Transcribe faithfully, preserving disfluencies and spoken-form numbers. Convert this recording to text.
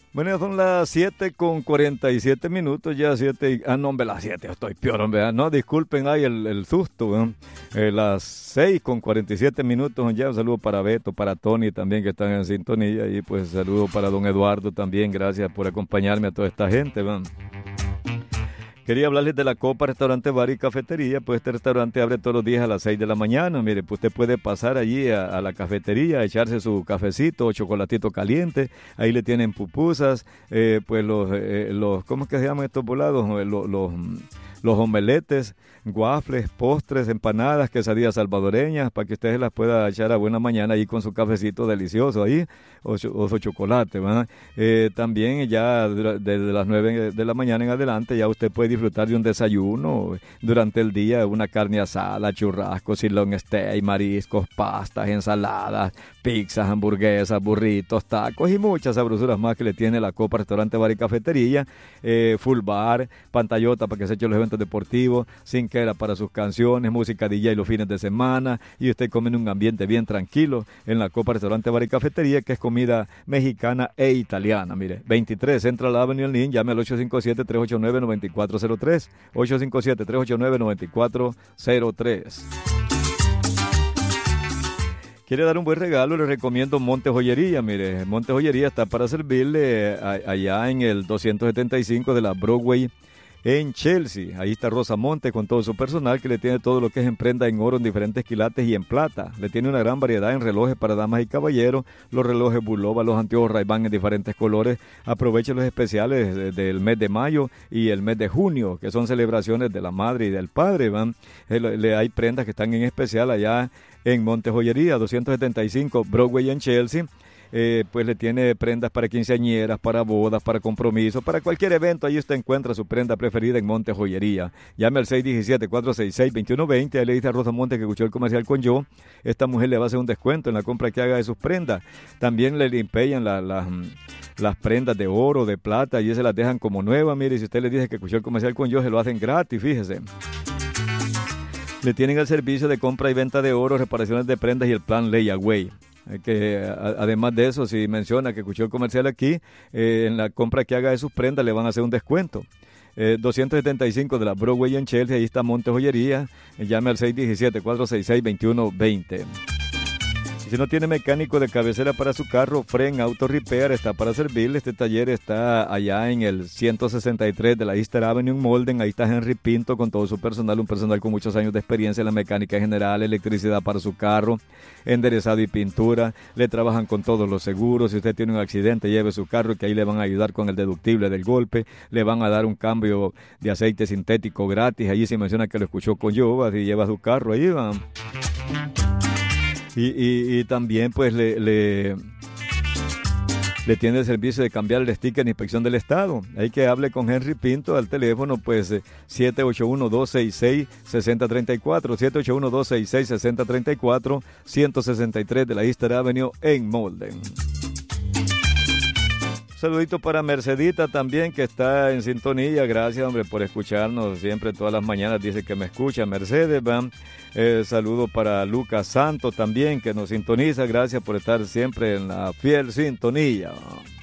Bueno, ya son las siete con cuarenta y siete minutos, ya siete, y, ah, no, hombre, las siete, estoy peor, hombre, no, disculpen, ay, el, el susto, ¿eh? Eh, las seis con cuarenta y siete minutos, ya un saludo para Beto, para Tony también, que están en sintonía, y pues saludo para don Eduardo también, gracias por acompañarme a toda esta gente, ¿verdad? Quería hablarles de la Copa Restaurante Bar y Cafetería. Pues este restaurante abre todos los días a las seis de la mañana. Mire, pues usted puede pasar allí a, a la cafetería, echarse su cafecito o chocolatito caliente. Ahí le tienen pupusas, eh, pues los, eh, los, ¿cómo es que se llaman estos volados? Los, los, los omeletes, waffles, postres, empanadas, quesadillas salvadoreñas, para que usted las pueda echar a buena mañana ahí con su cafecito delicioso ahí, o, o su chocolate, ¿verdad? Eh, también ya desde las nueve de la mañana en adelante ya usted puede disfrutar de un desayuno durante el día, una carne asada, churrascos, sirloin steak, mariscos, pastas, ensaladas, pizzas, hamburguesas, burritos, tacos y muchas sabrosuras más que le tiene la Copa Restaurante Bar y Cafetería, eh, full bar, pantallota para que se eche los eventos deportivos, sin que era para sus canciones, música D J los fines de semana, y usted come en un ambiente bien tranquilo en la Copa Restaurante Bar y Cafetería, que es comida mexicana e italiana. Mire, veintitrés Central Avenue en Lynn, llame al ocho cinco siete, tres ocho nueve, nueve cuatro cero tres, ocho cinco siete, tres ocho nueve, nueve cuatro cero tres. ¿Quiere dar un buen regalo? Le recomiendo Monte Joyería. Mire, Monte Joyería está para servirle allá en el doscientos setenta y cinco de la Broadway en Chelsea. Ahí está Rosa Monte con todo su personal, que le tiene todo lo que es en prenda en oro, en diferentes quilates y en plata. Le tiene una gran variedad en relojes para damas y caballeros, los relojes Bulova, los anteojos Ray-Ban en diferentes colores. Aproveche los especiales del mes de mayo y el mes de junio, que son celebraciones de la madre y del padre, ¿van? Le hay prendas que están en especial allá en Monte Joyería, doscientos setenta y cinco Broadway en Chelsea. Eh, pues le tiene prendas para quinceañeras, para bodas, para compromisos, para cualquier evento. Ahí usted encuentra su prenda preferida en Monte Joyería. Llame al seis uno siete, cuatro seis seis, dos uno dos cero. Ahí le dice a Rosa Monte que escuchó el comercial con yo. Esta mujer le va a hacer un descuento en la compra que haga de sus prendas. También le limpian la, la, las prendas de oro, de plata, y se las dejan como nuevas. Mire, si usted le dice que escuchó el comercial con yo, se lo hacen gratis, fíjese. Le tienen el servicio de compra y venta de oro, reparaciones de prendas y el plan Layaway. Que a, además de eso, si menciona que escuchó el comercial aquí, eh, en la compra que haga de sus prendas le van a hacer un descuento. Eh, doscientos setenta y cinco de la Broadway en Chelsea, ahí está Monte Joyería. Eh, llame al seis uno siete, cuatro seis seis, dos uno dos cero. Si no tiene mecánico de cabecera para su carro, Fren Auto Repair está para servirle. Este taller está allá en el ciento sesenta y tres de la Easter Avenue en Molden. Ahí está Henry Pinto con todo su personal, un personal con muchos años de experiencia en la mecánica general, electricidad para su carro, enderezado y pintura. Le trabajan con todos los seguros. Si usted tiene un accidente, lleve su carro, que ahí le van a ayudar con el deductible del golpe. Le van a dar un cambio de aceite sintético gratis. Allí se menciona que lo escuchó con yo, así lleva su carro, ahí va. Y, y, y también pues le, le, le tiene el servicio de cambiar el sticker de inspección del estado. Hay que hable con Henry Pinto al teléfono pues eh, siete ocho uno, dos seis seis, seis cero tres cuatro, siete ocho uno, dos seis seis, seis cero tres cuatro, ciento sesenta y tres de la Easter Avenue en Molden. Saludito para Mercedita también, que está en sintonía. Gracias, hombre, por escucharnos siempre todas las mañanas. Dice que me escucha Mercedes, ¿van? Eh, saludo para Lucas Santos también, que nos sintoniza. Gracias por estar siempre en la fiel sintonía.